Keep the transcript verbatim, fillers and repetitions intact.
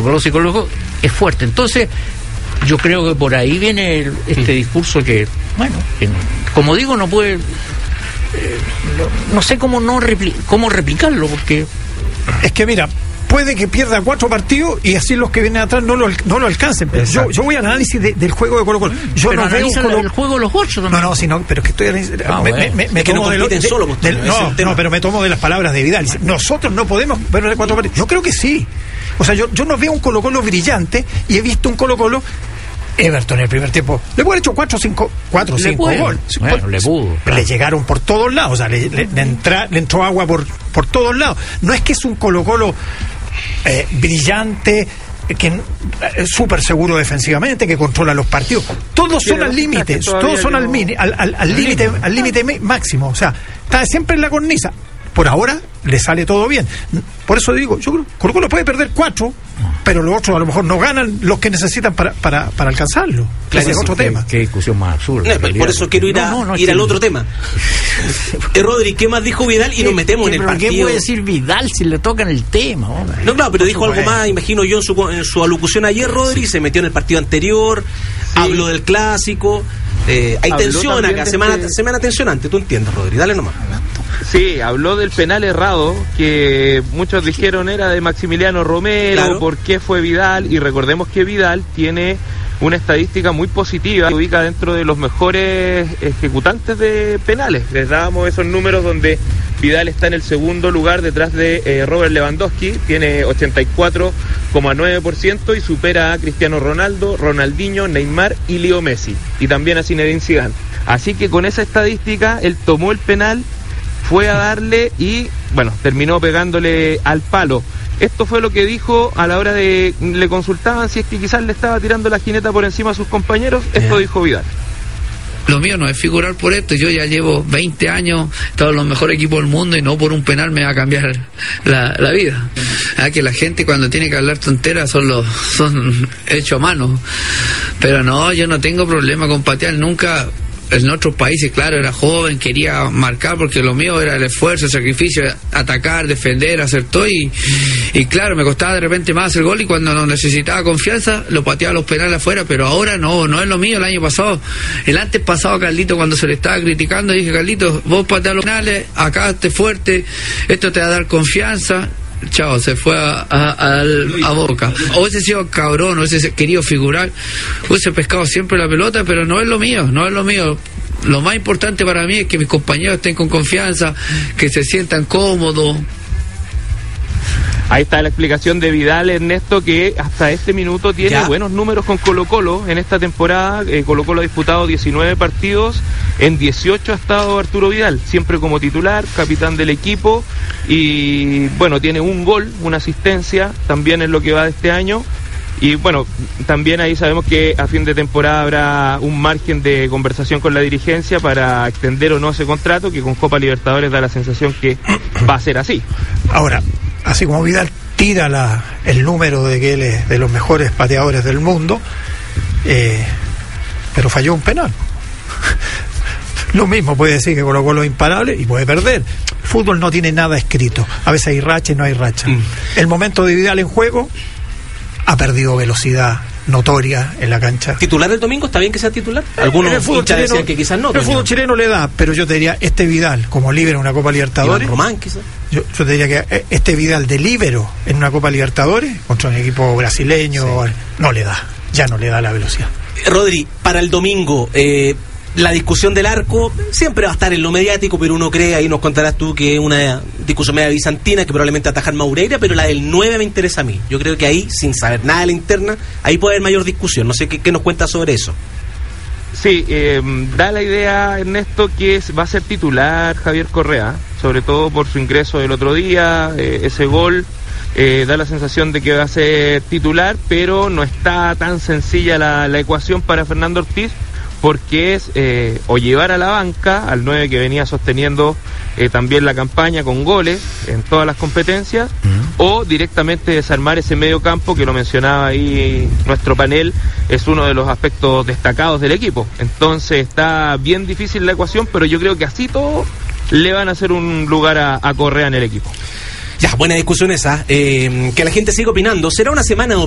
Colo y Colo es fuerte. Entonces, yo creo que por ahí viene el, este discurso que, bueno, que, como digo, no puede, eh, no, no sé cómo no repli- cómo replicarlo, porque es que mira, puede que pierda cuatro partidos y así los que vienen atrás no lo, no lo alcancen. Pero yo, yo voy al análisis de, del juego de Colo Colo. Yo pero no veo Colo... el juego de los ocho también. No, no, sino, pero es que estoy ah, me, bueno. me, me, me tomo no de, lo, de, solo, de, de no, no, pero me tomo de las palabras de Vidal. Nosotros no podemos perder cuatro partidos. Yo creo que sí. O sea, yo, yo no veo un Colo Colo brillante y he visto un Colo Colo. Everton en el primer tiempo le puede haber hecho cuatro o cinco goles. Bueno, le pudo. Claro. Le llegaron por todos lados, o sea, le, le, le, entra, le entró agua por, por todos lados. No es que es un Colo Colo eh, brillante, que es súper seguro defensivamente, que controla los partidos. Todos son al límite, todos son al límite, al, al, al límite, al límite máximo. O sea, está siempre en la cornisa. Por ahora le sale todo bien. Por eso digo, yo creo que Colo Colo puede perder cuatro, pero los otros a lo mejor no ganan los que necesitan para, para, para alcanzarlo. Claro, ese es otro qué, tema. Qué discusión más absurda. No, por eso quiero ir, a, no, no, no, ir al otro tema. eh, Rodri, ¿qué más dijo Vidal? Y nos metemos en el partido. ¿Qué puede decir Vidal si le tocan el tema? Hombre? No, claro, pero dijo algo bueno. más, imagino yo, en su, en su alocución ayer, Rodri, sí. Se metió en el partido anterior, sí. Habló del clásico. Eh, hay habló tensión acá, de semana, este... semana tensionante, tú entiendes, Rodri, dale nomás. Sí, habló del penal errado, que muchos dijeron era de Maximiliano Romero, claro. ¿Por qué fue Vidal? Y recordemos que Vidal tiene una estadística muy positiva, se ubica dentro de los mejores ejecutantes de penales. Les dábamos esos números donde Vidal está en el segundo lugar detrás de eh, Robert Lewandowski, tiene ochenta y cuatro coma nueve por ciento y supera a Cristiano Ronaldo, Ronaldinho, Neymar y Leo Messi, y también a Zinedine Zidane. Así que con esa estadística, él tomó el penal, fue a darle y, bueno, terminó pegándole al palo. Esto fue lo que dijo a la hora de... Le consultaban si es que quizás le estaba tirando la jineta por encima a sus compañeros. Esto yeah. dijo Vidal. Lo mío no es figurar por esto. Yo ya llevo veinte años, todos los mejores equipos del mundo, y no por un penal me va a cambiar la, la vida. Ah, que la gente cuando tiene que hablar tonteras son los son hechos a mano. Pero no, yo no tengo problema con patear nunca. En otros países, claro, era joven, quería marcar, porque lo mío era el esfuerzo, el sacrificio, atacar, defender, hacer todo, y, y claro, me costaba de repente más el gol, y cuando no necesitaba confianza, lo pateaba los penales afuera, pero ahora no, no es lo mío. El año pasado, el antes pasado a Carlito, cuando se le estaba criticando, dije: Carlito, vos pateas los penales, acá esté fuerte, esto te va a dar confianza. Chao, se fue a, a, a, a Boca. O hubiese sido cabrón, o hubiese querido figurar, hubiese pescado siempre la pelota, pero no es lo mío, no es lo mío. Lo más importante para mí es que mis compañeros estén con confianza, que se sientan cómodos. Ahí está la explicación de Vidal, Ernesto, que hasta este minuto tiene ya. buenos números con Colo Colo en esta temporada. eh, Colo Colo ha disputado diecinueve partidos, en dieciocho ha estado Arturo Vidal, siempre como titular, capitán del equipo, y bueno, tiene un gol, una asistencia también en lo que va de este año. Y bueno, también ahí sabemos que a fin de temporada habrá un margen de conversación con la dirigencia para extender o no ese contrato, que con Copa Libertadores da la sensación que va a ser así. Ahora, así como Vidal tira la, el número de que él es de los mejores pateadores del mundo, eh, pero falló un penal. Lo mismo puede decir que Colo Colo es imparable y puede perder. El fútbol no tiene nada escrito. A veces hay racha y no hay racha. Mm. El momento de Vidal en juego ha perdido velocidad notoria en la cancha. ¿Titular el domingo? ¿Está bien que sea titular? Algunos hinchas decían que quizás no. El fútbol chileno le da, pero yo te diría, este Vidal como líbero en una Copa Libertadores. Iván Román, quizás. Yo, yo te diría que este Vidal de líbero en una Copa Libertadores contra un equipo brasileño, sí. no le da, ya no le da la velocidad. Rodri, para el domingo, eh, la discusión del arco siempre va a estar en lo mediático, pero uno cree, ahí nos contarás tú, que es una discusión media bizantina, que probablemente atajar Maureira, pero la del nueve me interesa a mí. Yo creo que ahí, sin saber nada de la interna, ahí puede haber mayor discusión. No sé qué, qué nos cuentas sobre eso. Sí, eh, da la idea, Ernesto, que es, va a ser titular Javier Correa, sobre todo por su ingreso del otro día, eh, ese gol. Eh, da la sensación de que va a ser titular, pero no está tan sencilla la, la ecuación para Fernando Ortiz, porque es eh, o llevar a la banca al nueve que venía sosteniendo eh, también la campaña con goles en todas las competencias, uh-huh. o directamente desarmar ese medio campo que lo mencionaba ahí nuestro panel, es uno de los aspectos destacados del equipo. Entonces está bien difícil la ecuación, pero yo creo que así todo le van a hacer un lugar a, a Correa en el equipo. Ya, buena discusión esa, eh, que la gente siga opinando. Será una semana